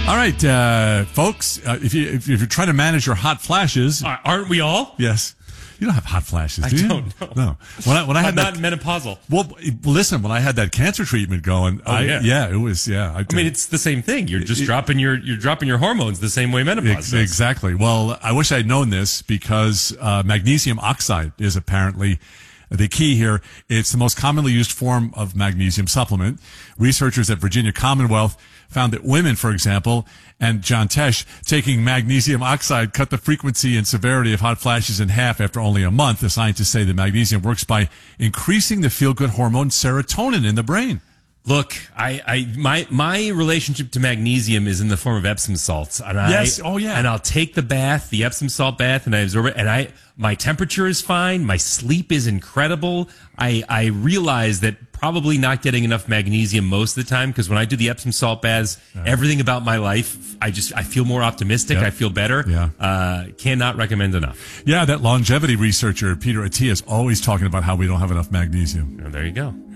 All right, folks, if you're trying to manage your hot flashes. Aren't we all? Yes. You don't have hot flashes, do you? I don't know. No. When I had not menopausal. Well, listen, when I had that cancer treatment going, it was. I mean, it's the same thing. You're just dropping your hormones the same way menopause does. Exactly. Well, I wish I'd known this because magnesium oxide is apparently the key here. It's the most commonly used form of magnesium supplement. Researchers at Virginia Commonwealth found that women, for example, and John Tesh, taking magnesium oxide cut the frequency and severity of hot flashes in half after only a month. The scientists say the magnesium works by increasing the feel-good hormone serotonin in the brain. Look, my relationship to magnesium is in the form of Epsom salts. And and I'll take the bath, the Epsom salt bath, and I absorb it. And my temperature is fine. My sleep is incredible. I realize that probably not getting enough magnesium most of the time, because when I do the Epsom salt baths, everything about my life, I feel more optimistic. Yep. I feel better. Yeah. Cannot recommend enough. Yeah, that longevity researcher, Peter Attia, is always talking about how we don't have enough magnesium. Oh, there you go.